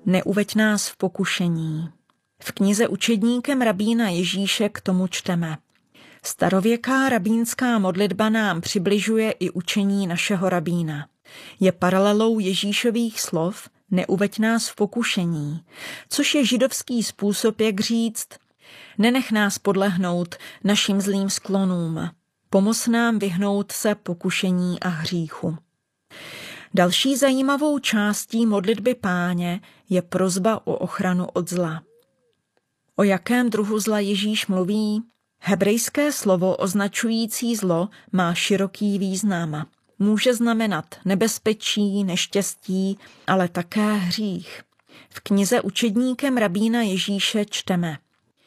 Neuveď nás v pokušení. V knize Učedníkem rabína Ježíše k tomu čteme. Starověká rabínská modlitba nám přibližuje i učení našeho rabína. Je paralelou Ježíšových slov neuveď nás v pokušení, což je židovský způsob, jak říct nenech nás podlehnout našim zlým sklonům, pomoz nám vyhnout se pokušení a hříchu. Další zajímavou částí modlitby Páně je prosba o ochranu od zla. O jakém druhu zla Ježíš mluví? Hebrejské slovo označující zlo má široký význam. Může znamenat nebezpečí, neštěstí, ale také hřích. V knize Učedníkem rabína Ježíše čteme.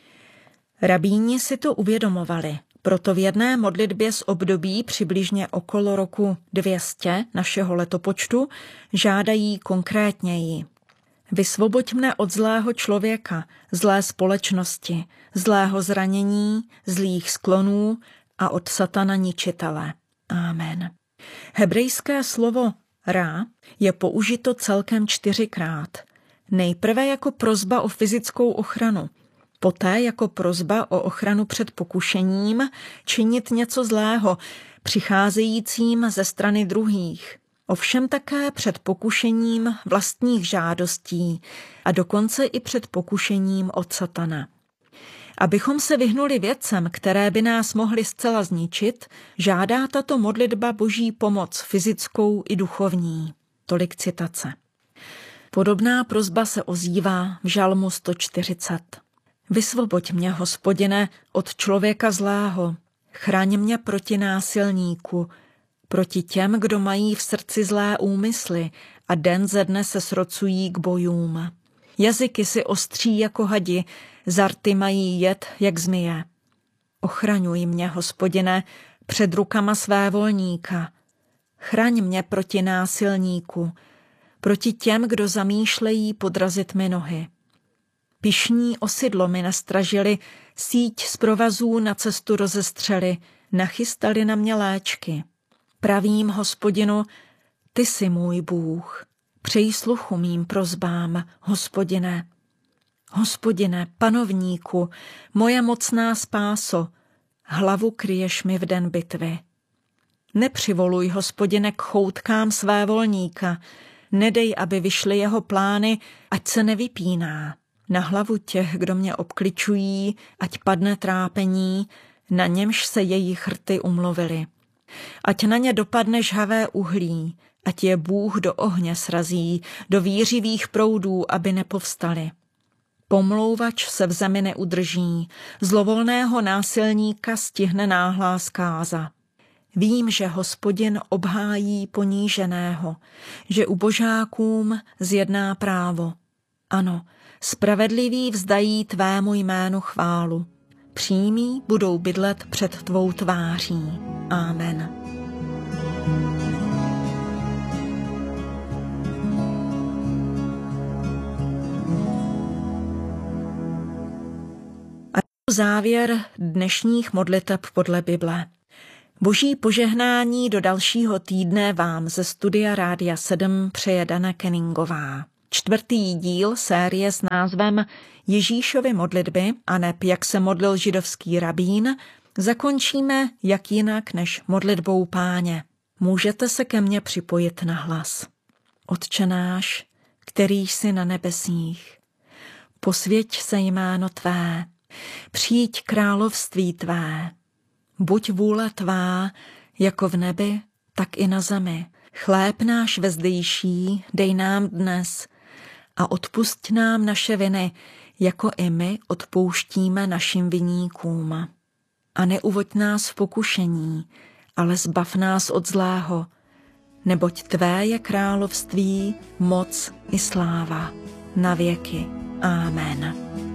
Rabíni si to uvědomovali, proto v jedné modlitbě z období přibližně okolo roku 200 našeho letopočtu žádají konkrétněji. Vysvoboď mne od zlého člověka, zlé společnosti, zlého zranění, zlých sklonů a od satana ničitele. Amen. Hebrejské slovo rá je použito celkem 4krát. Nejprve jako prosba o fyzickou ochranu, poté jako prosba o ochranu před pokušením činit něco zlého, přicházejícím ze strany druhých. Ovšem také před pokušením vlastních žádostí a dokonce i před pokušením od satana. Abychom se vyhnuli věcem, které by nás mohly zcela zničit, žádá tato modlitba Boží pomoc fyzickou i duchovní. Tolik citace. Podobná prosba se ozývá v Žalmu 140. Vysvoboď mě, Hospodine, od člověka zlého, chraň mě proti násilníku, proti těm, kdo mají v srdci zlé úmysly a den ze dne se srocují k bojům. Jazyky si ostří jako hadi, zarty mají jed jak zmije. Ochraňuj mě, Hospodine, před rukama svévolníka. Chraň mě proti násilníku, proti těm, kdo zamýšlejí podrazit mi nohy. Pyšní osidlo mi nastražili, síť z provazů na cestu rozestřeli, nachystali na mě léčky. Pravím, Hospodinu, ty jsi můj Bůh. Přij sluchu mým prosbám, Hospodine. Hospodine, panovníku, moje mocná spáso, hlavu kryješ mi v den bitvy. Nepřivoluj, Hospodine, k choutkám svévolníka, nedej, aby vyšly jeho plány, ať se nevypíná. Na hlavu těch, kdo mě obkličují, ať padne trápení, na němž se jejich rty umluvily. Ať na ně dopadne žhavé uhlí, ať je Bůh do ohně srazí, do vířivých proudů, aby nepovstali. Pomlouvač se v zemi neudrží, zlovolného násilníka stihne náhlá zkáza. Vím, že Hospodin obhájí poníženého, že ubožákům zjedná právo. Ano, spravedliví vzdají tvému jménu chválu. Přímí budou bydlet před tvou tváří. Amen. A závěr dnešních modliteb podle Bible. Boží požehnání do dalšího týdne vám ze studia Rádia 7 přeje Dana Kenningová. 4. díl série s názvem Ježíšovy modlitby aneb jak se modlil židovský rabín zakončíme jak jinak než modlitbou Páně. Můžete se ke mně připojit na hlas. Otče náš, který jsi na nebesích, posvěť se jméno tvé, přijď království tvé, buď vůle tvá, jako v nebi, tak i na zemi. Chléb náš vezdejší dej nám dnes a odpusť nám naše viny, jako i my odpouštíme našim viníkům. A neuvoď nás v pokušení, ale zbav nás od zlého, neboť tvé je království, moc i sláva na věky. Amen.